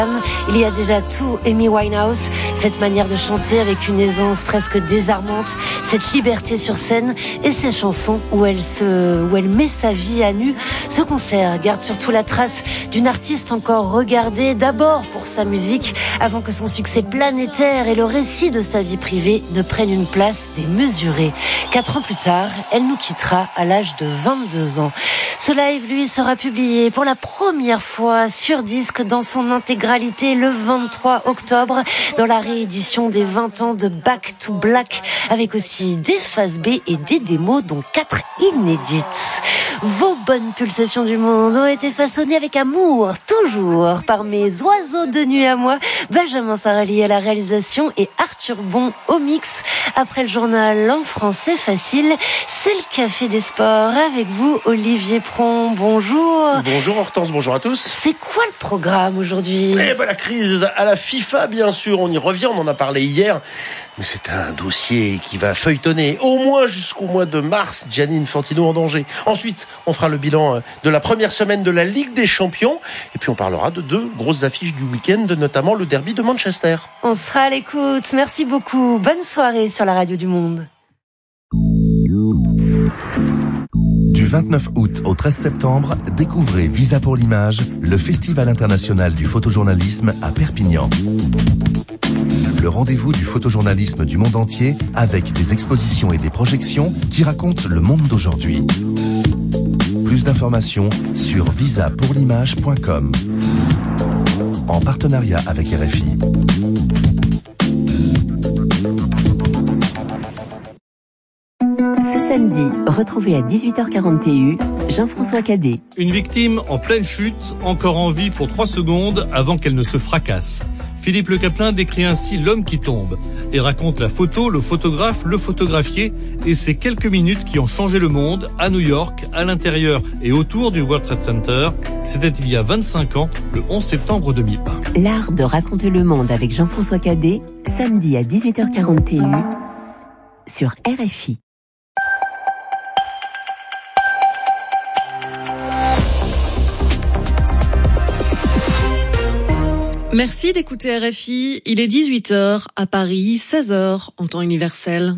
Il y a déjà tout Amy Winehouse, cette manière de chanter avec une aisance presque désarmante, cette liberté sur scène et ces chansons où elle met sa vie à nu. Ce concert garde surtout la trace d'une artiste encore regardée d'abord pour sa musique avant que son succès planétaire et le récit de sa vie privée ne prennent une place démesurée. 4 ans plus tard, elle nous quittera à l'âge de 22 ans. Ce live, lui, sera publié pour la première fois sur disque dans son intégralité le 23 octobre dans la réédition des 20 ans de Back to Black avec aussi des phases B et des démos dont 4 inédites. Vos bonnes pulsations du monde ont été façonnées avec amour, toujours, par mes oiseaux de nuit à moi, Benjamin Sarali à la réalisation et Arthur Bon au mix. Après le journal en français facile, c'est le Café des Sports avec vous, Olivier Pron. Bonjour. Bonjour Hortense, bonjour à tous. C'est quoi le programme aujourd'hui ? Eh ben, la crise à la FIFA, bien sûr, on y revient, on en a parlé hier. Mais c'est un dossier qui va feuilletonner au moins jusqu'au mois de mars. Gianni Infantino en danger. Ensuite, on fera le bilan de la première semaine de la Ligue des Champions. Et puis on parlera de 2 grosses affiches du week-end, notamment le derby de Manchester. On sera à l'écoute. Merci beaucoup. Bonne soirée sur la Radio du Monde. Du 29 août au 13 septembre, découvrez Visa pour l'image, le Festival international du photojournalisme à Perpignan. Le rendez-vous du photojournalisme du monde entier avec des expositions et des projections qui racontent le monde d'aujourd'hui. Plus d'informations sur visapourlimage.com. En partenariat avec RFI. Ce samedi, retrouvez à 18h40 TU Jean-François Cadet. Une victime en pleine chute, encore en vie pour 3 secondes avant qu'elle ne se fracasse. Philippe Le Caplin décrit ainsi l'homme qui tombe et raconte la photo, le photographe, le photographié et ces quelques minutes qui ont changé le monde à New York, à l'intérieur et autour du World Trade Center. C'était il y a 25 ans, le 11 septembre 2001. L'art de raconter le monde avec Jean-François Cadet, samedi à 18h40 TU sur RFI. Merci d'écouter RFI. Il est 18h à Paris, 16h en temps universel.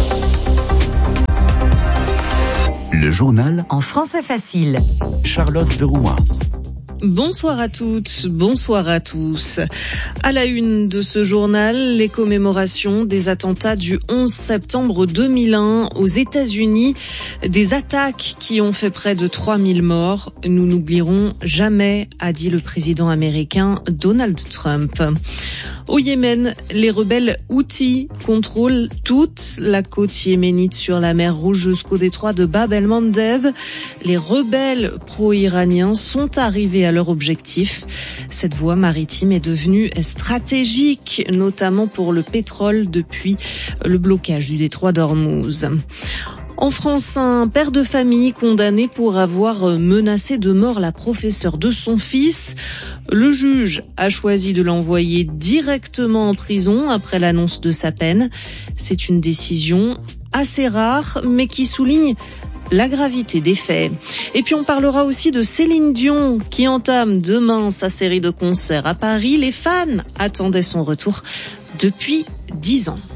Le journal en français facile. Charlotte de Rouen. Bonsoir à toutes, bonsoir à tous. À la une de ce journal, les commémorations des attentats du 11 septembre 2001 aux États-Unis, des attaques qui ont fait près de 3000 morts. Nous n'oublierons jamais, a dit le président américain Donald Trump. Au Yémen, les rebelles Houthis contrôlent toute la côte yéménite sur la mer Rouge jusqu'au détroit de Bab el-Mandeb. Les rebelles pro-iraniens sont arrivés à leur objectif. Cette voie maritime est devenue stratégique, notamment pour le pétrole depuis le blocage du détroit d'Ormuz. En France, un père de famille condamné pour avoir menacé de mort la professeure de son fils. Le juge a choisi de l'envoyer directement en prison après l'annonce de sa peine. C'est une décision assez rare, mais qui souligne la gravité des faits. Et puis on parlera aussi de Céline Dion qui entame demain sa série de concerts à Paris. Les fans attendaient son retour depuis 10 ans.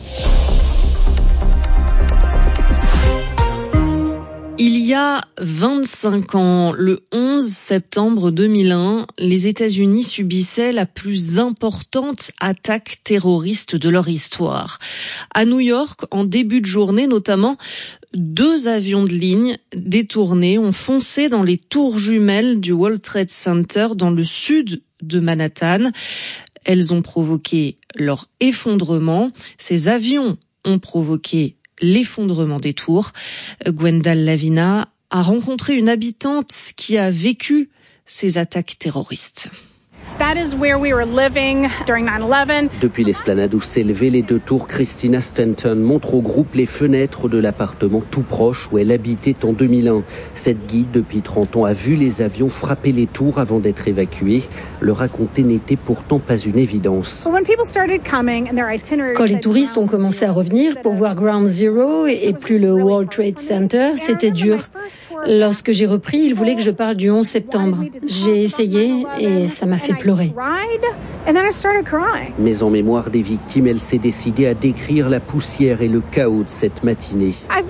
Il y a 25 ans, le 11 septembre 2001, les États-Unis subissaient la plus importante attaque terroriste de leur histoire. À New York, en début de journée notamment, 2 avions de ligne détournés ont foncé dans les tours jumelles du World Trade Center dans le sud de Manhattan. Elles ont provoqué leur effondrement. Ces avions ont provoqué l'effondrement des tours. Gwendal Lavina a rencontré une habitante qui a vécu ces attaques terroristes. Depuis l'esplanade où s'élevaient les 2 tours, Christina Stanton montre au groupe les fenêtres de l'appartement tout proche où elle habitait en 2001. Cette guide, depuis 30 ans, a vu les avions frapper les tours avant d'être évacués. Le raconter n'était pourtant pas une évidence. Quand les touristes ont commencé à revenir pour voir Ground Zero et plus le World Trade Center, c'était dur. Lorsque j'ai repris, il voulait que je parle du 11 septembre. J'ai essayé et ça m'a fait pleurer. Mais en mémoire des victimes, elle s'est décidée à décrire la poussière et le chaos de cette matinée.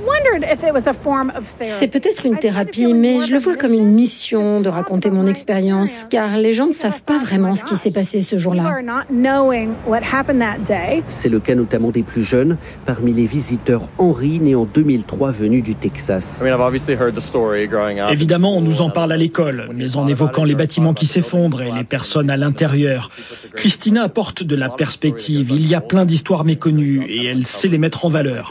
C'est peut-être une thérapie, mais je le vois comme une mission de raconter mon expérience, car les gens ne savent pas vraiment ce qui s'est passé ce jour-là. C'est le cas notamment des plus jeunes, parmi les visiteurs Henry, né en 2003, venu du Texas. Évidemment, on nous en parle à l'école, mais en évoquant les bâtiments qui s'effondrent et les personnes à l'intérieur. Christina apporte de la perspective. Il y a plein d'histoires méconnues et elle sait les mettre en valeur.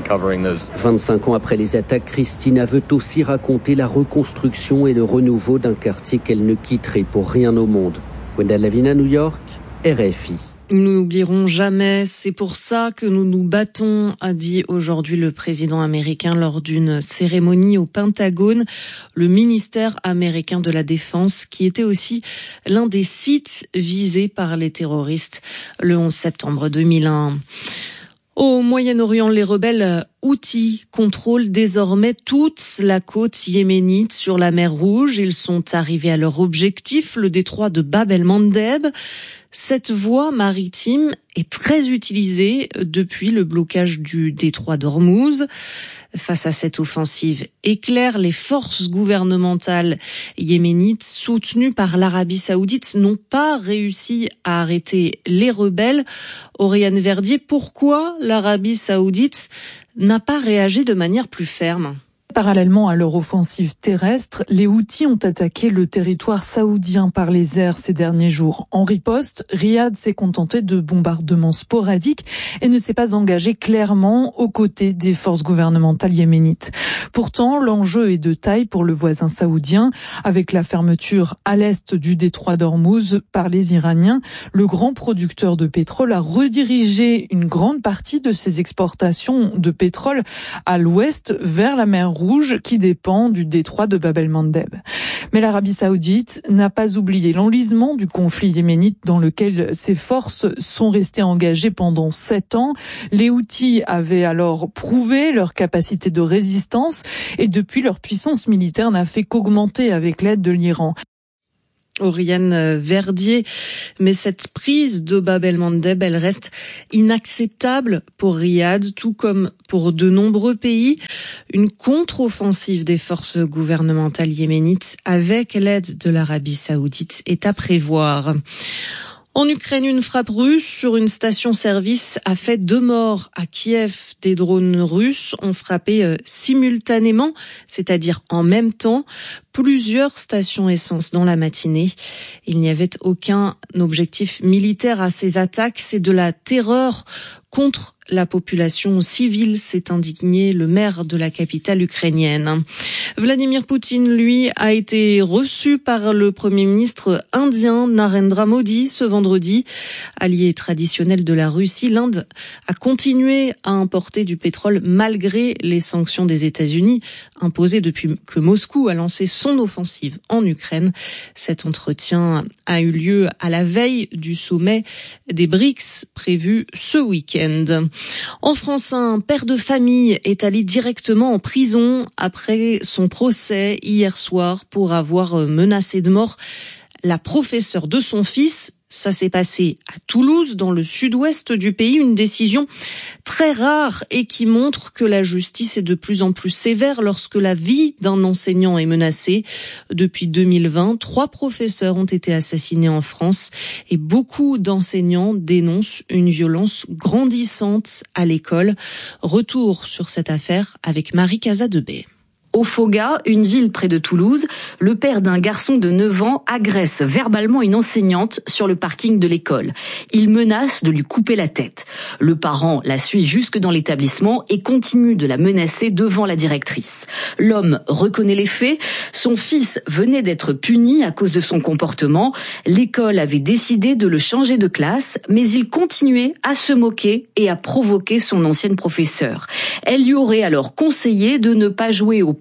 25 ans après les attaques, Christina veut aussi raconter la reconstruction et le renouveau d'un quartier qu'elle ne quitterait pour rien au monde. Wendell Lavina, New York, RFI. Nous n'oublierons jamais, c'est pour ça que nous nous battons, a dit aujourd'hui le président américain lors d'une cérémonie au Pentagone, le ministère américain de la Défense, qui était aussi l'un des sites visés par les terroristes le 11 septembre 2001. Au Moyen-Orient, les rebelles Houthis contrôlent désormais toute la côte yéménite sur la mer Rouge. Ils sont arrivés à leur objectif, le détroit de Bab el-Mandeb. Cette voie maritime est très utilisée depuis le blocage du détroit d'Ormuz. Face à cette offensive éclair, les forces gouvernementales yéménites soutenues par l'Arabie Saoudite n'ont pas réussi à arrêter les rebelles. Oriane Verdier, pourquoi l'Arabie Saoudite n'a pas réagi de manière plus ferme ? Parallèlement à leur offensive terrestre, les Houthis ont attaqué le territoire saoudien par les airs ces derniers jours. En riposte, Riyad s'est contenté de bombardements sporadiques et ne s'est pas engagé clairement aux côtés des forces gouvernementales yéménites. Pourtant, l'enjeu est de taille pour le voisin saoudien. Avec la fermeture à l'est du détroit d'Ormuz par les Iraniens, le grand producteur de pétrole a redirigé une grande partie de ses exportations de pétrole à l'ouest vers la mer Rouge, qui dépend du détroit de Bab el-Mandeb. Mais l'Arabie Saoudite n'a pas oublié l'enlisement du conflit yéménite dans lequel ses forces sont restées engagées pendant 7 ans. Les Houthis avaient alors prouvé leur capacité de résistance et depuis leur puissance militaire n'a fait qu'augmenter avec l'aide de l'Iran. Oriane Verdier, mais cette prise de Bab el-Mandeb, elle reste inacceptable pour Riyad, tout comme pour de nombreux pays. Une contre-offensive des forces gouvernementales yéménites avec l'aide de l'Arabie Saoudite est à prévoir. En Ukraine, une frappe russe sur une station-service a fait 2 morts à Kiev. Des drones russes ont frappé simultanément, c'est-à-dire en même temps, plusieurs stations essence dans la matinée. Il n'y avait aucun objectif militaire à ces attaques, c'est de la terreur contre la population civile, s'est indigné le maire de la capitale ukrainienne. Vladimir Poutine, lui, a été reçu par le Premier ministre indien Narendra Modi ce vendredi. Allié traditionnel de la Russie, l'Inde a continué à importer du pétrole malgré les sanctions des États-Unis imposées depuis que Moscou a lancé son offensive en Ukraine. Cet entretien a eu lieu à la veille du sommet des BRICS prévu ce week-end. En France, un père de famille est allé directement en prison après son procès hier soir pour avoir menacé de mort la professeure de son fils. Ça s'est passé à Toulouse, dans le sud-ouest du pays, une décision très rare et qui montre que la justice est de plus en plus sévère lorsque la vie d'un enseignant est menacée. Depuis 2020, 3 professeurs ont été assassinés en France et beaucoup d'enseignants dénoncent une violence grandissante à l'école. Retour sur cette affaire avec Marie Casadebey. Au Foga, une ville près de Toulouse, le père d'un garçon de 9 ans agresse verbalement une enseignante sur le parking de l'école. Il menace de lui couper la tête. Le parent la suit jusque dans l'établissement et continue de la menacer devant la directrice. L'homme reconnaît les faits. Son fils venait d'être puni à cause de son comportement. L'école avait décidé de le changer de classe, mais il continuait à se moquer et à provoquer son ancienne professeure. Elle lui aurait alors conseillé de ne pas jouer au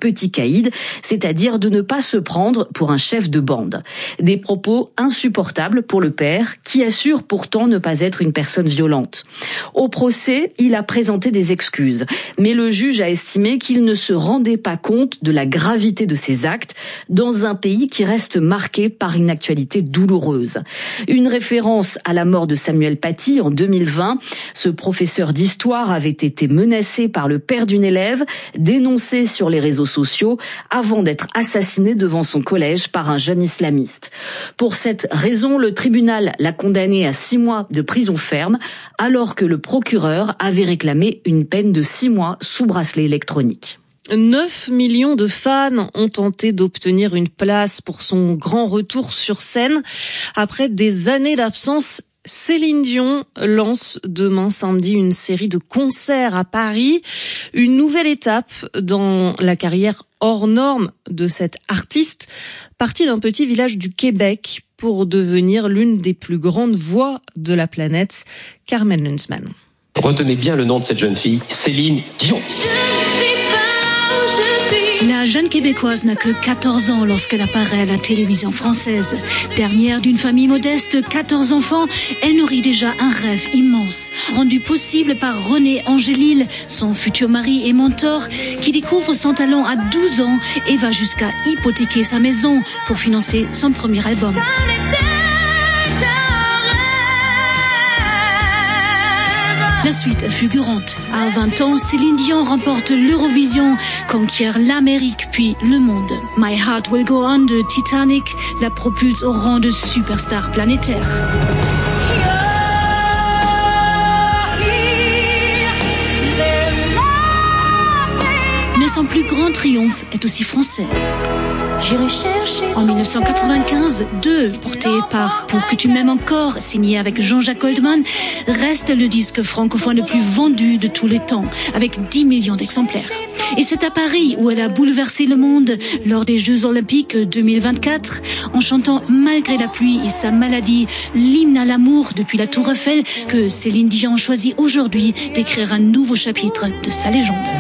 petit caïd, c'est-à-dire de ne pas se prendre pour un chef de bande. Des propos insupportables pour le père, qui assure pourtant ne pas être une personne violente. Au procès, il a présenté des excuses, mais le juge a estimé qu'il ne se rendait pas compte de la gravité de ses actes dans un pays qui reste marqué par une actualité douloureuse. Une référence à la mort de Samuel Paty en 2020. Ce professeur d'histoire avait été menacé par le père d'une élève, dénoncé sur les réseaux sociaux, avant d'être assassiné devant son collège par un jeune islamiste. Pour cette raison, le tribunal l'a condamné à 6 mois de prison ferme, alors que le procureur avait réclamé une peine de 6 mois sous bracelet électronique. 9 millions de fans ont tenté d'obtenir une place pour son grand retour sur scène. Après des années d'absence, Céline Dion lance demain samedi une série de concerts à Paris. Une nouvelle étape dans la carrière hors norme de cette artiste, partie d'un petit village du Québec pour devenir l'une des plus grandes voix de la planète. Carmen Lunzmann. Retenez bien le nom de cette jeune fille, Céline Dion. La jeune Québécoise n'a que 14 ans lorsqu'elle apparaît à la télévision française. Dernière d'une famille modeste, 14 enfants, elle nourrit déjà un rêve immense, rendu possible par René Angélil, son futur mari et mentor, qui découvre son talent à 12 ans et va jusqu'à hypothéquer sa maison pour financer son premier album. La suite est fulgurante. À 20 ans, Céline Dion remporte l'Eurovision, conquiert l'Amérique puis le monde. My Heart Will Go On de Titanic la propulse au rang de superstar planétaire. Mais son plus grand triomphe est aussi français. En 1995, 2, porté par Pour que tu m'aimes encore, signé avec Jean-Jacques Goldman, reste le disque francophone le plus vendu de tous les temps, avec 10 millions d'exemplaires. Et c'est à Paris où elle a bouleversé le monde lors des Jeux Olympiques 2024, en chantant malgré la pluie et sa maladie, l'hymne à l'amour depuis la Tour Eiffel, que Céline Dion choisit aujourd'hui d'écrire un nouveau chapitre de sa légende.